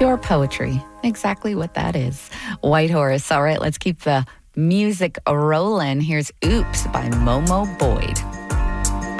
Pure poetry. Exactly what that is. White Horse. All right, let's keep the music rolling. Here's Oops by Momo Boyd.